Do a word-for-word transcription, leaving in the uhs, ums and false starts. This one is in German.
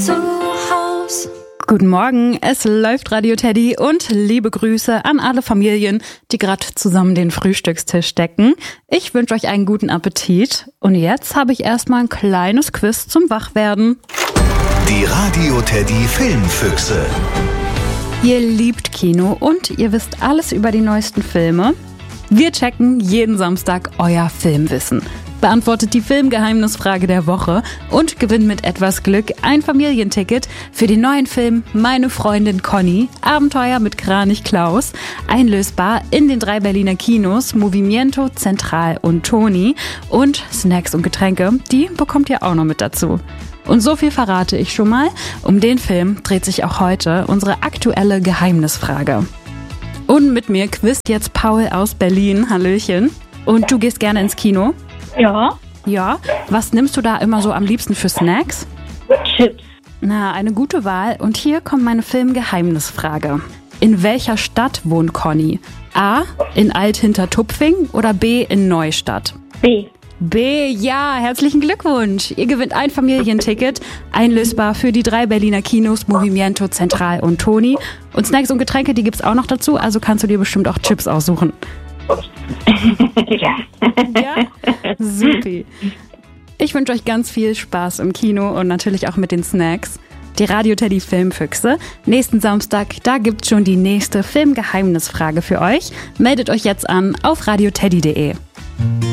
Zu Haus. Guten Morgen, es läuft Radio Teddy und liebe Grüße an alle Familien, die gerade zusammen den Frühstückstisch decken. Ich wünsche euch einen guten Appetit und jetzt habe ich erstmal ein kleines Quiz zum Wachwerden. Die Radio Teddy Filmfüchse. Ihr liebt Kino und ihr wisst alles über die neuesten Filme. Wir checken jeden Samstag euer Filmwissen. Beantwortet die Filmgeheimnisfrage der Woche und gewinnt mit etwas Glück ein Familienticket für den neuen Film Meine Freundin Conny, Abenteuer mit Kranich Klaus, einlösbar in den drei Berliner Kinos Movimiento, Central und Toni, und Snacks und Getränke, die bekommt ihr auch noch mit dazu. Und so viel verrate ich schon mal, um den Film dreht sich auch heute unsere aktuelle Geheimnisfrage. Und mit mir quizt jetzt Paul aus Berlin. Hallöchen. Und du gehst gerne ins Kino? Ja. Ja. Was nimmst du da immer so am liebsten für Snacks? Chips. Na, eine gute Wahl. Und hier kommt meine Filmgeheimnisfrage. In welcher Stadt wohnt Conny? A. In Alt-Hintertupfing oder B. in Neustadt? B. B, ja, herzlichen Glückwunsch. Ihr gewinnt ein Familienticket, einlösbar für die drei Berliner Kinos Movimiento, Central und Toni. Und Snacks und Getränke, die gibt's auch noch dazu, also kannst du dir bestimmt auch Chips aussuchen. Ja. Ja? Supi. Ich wünsche euch ganz viel Spaß im Kino und natürlich auch mit den Snacks. Die Radio Teddy Filmfüchse. Nächsten Samstag, da gibt's schon die nächste Filmgeheimnisfrage für euch. Meldet euch jetzt an auf radioteddy punkt de.